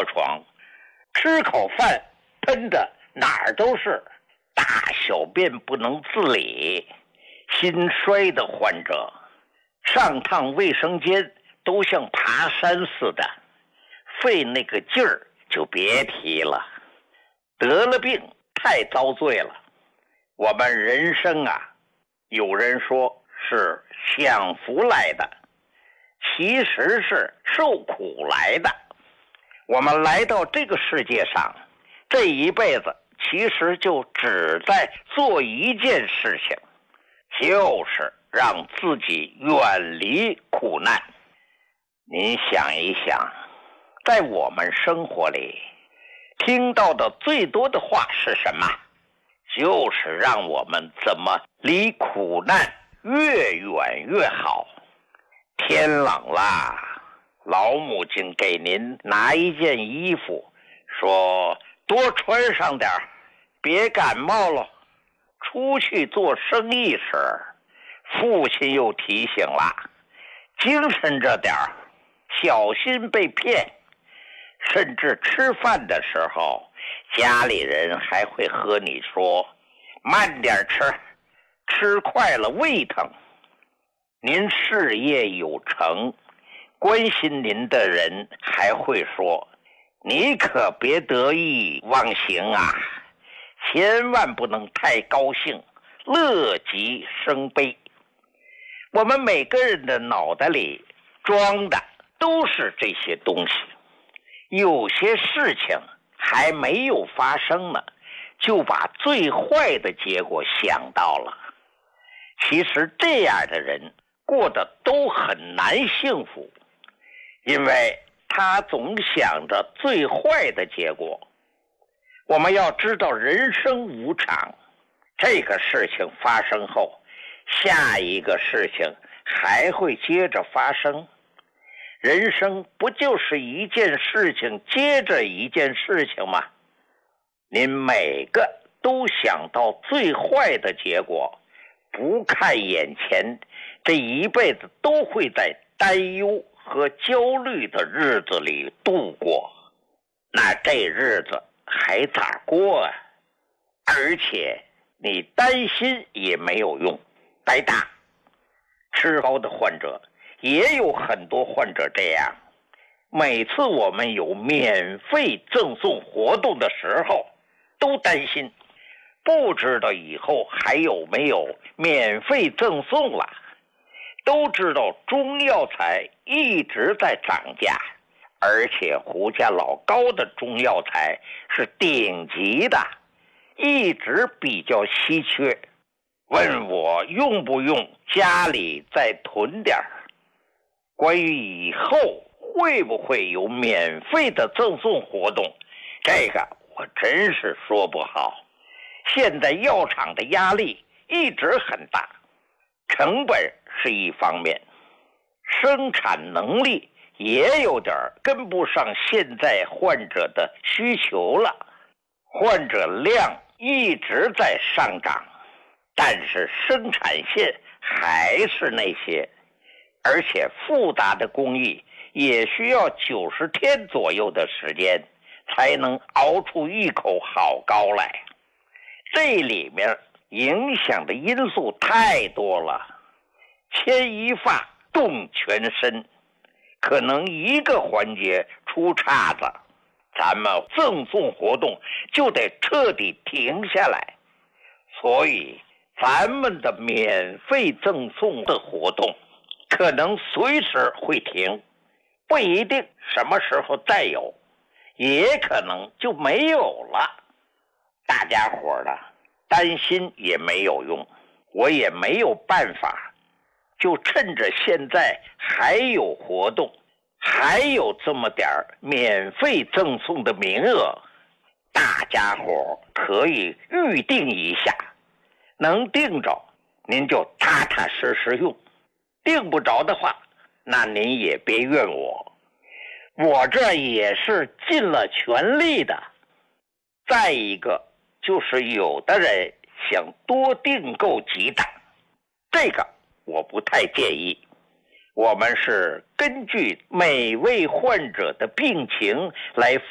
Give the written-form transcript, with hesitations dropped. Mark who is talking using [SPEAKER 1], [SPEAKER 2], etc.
[SPEAKER 1] 卧床，吃口饭喷的哪儿都是，大小便不能自理，心衰的患者上趟卫生间都像爬山似的，费那个劲儿就别提了。得了病太遭罪了。我们人生啊，有人说是享福来的，其实是受苦来的。我们来到这个世界上，这一辈子其实就只在做一件事情，就是让自己远离苦难。您想一想，在我们生活里听到的最多的话是什么？就是让我们怎么离苦难越远越好。天冷啦，老母亲给您拿一件衣服，说多穿上点，别感冒了。出去做生意时，父亲又提醒了，精神着点，小心被骗。甚至吃饭的时候，家里人还会和你说慢点吃，吃快了胃疼。您事业有成，关心您的人还会说，你可别得意忘形啊，千万不能太高兴，乐极生悲。我们每个人的脑袋里装的都是这些东西，有些事情还没有发生呢，就把最坏的结果想到了。其实这样的人过得都很难幸福，因为他总想着最坏的结果。我们要知道人生无常，这个事情发生后，下一个事情还会接着发生。人生不就是一件事情接着一件事情吗？您每个都想到最坏的结果，不看眼前，这一辈子都会在担忧和焦虑的日子里度过。那这日子还咋过啊？而且你担心也没有用，白搭。吃高的患者也有很多患者这样，每次我们有免费赠送活动的时候，都担心，不知道以后还有没有免费赠送了。都知道中药材一直在涨价，而且胡价老高的中药材是顶级的，一直比较稀缺。问我用不用家里再囤点儿。关于以后会不会有免费的赠送活动，这个我真是说不好。现在药厂的压力一直很大，成本是一方面，生产能力也有点跟不上现在患者的需求了。患者量一直在上涨，但是生产线还是那些，而且复杂的工艺也需要90天左右的时间才能熬出一口好膏来。这里面影响的因素太多了，牵一发动全身，可能一个环节出岔子，咱们赠送活动就得彻底停下来。所以咱们的免费赠送的活动可能随时会停，不一定什么时候再有，也可能就没有了。大家伙的担心也没有用，我也没有办法，就趁着现在还有活动，还有这么点免费赠送的名额，大家伙可以预定一下，能定着您就踏踏实实用，定不着的话，那您也别怨我，我这也是尽了全力的。再一个就是有的人想多订购几档，这个我不太建议。我们是根据每位患者的病情来